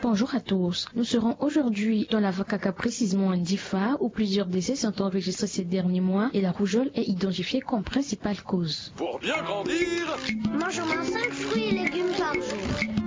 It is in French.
Bonjour à tous. Nous serons aujourd'hui dans la Vakaka, précisément en Difa, où plusieurs décès sont enregistrés ces derniers mois et la rougeole est identifiée comme principale cause. Pour bien grandir, mange au moins 5 fruits et légumes par jour.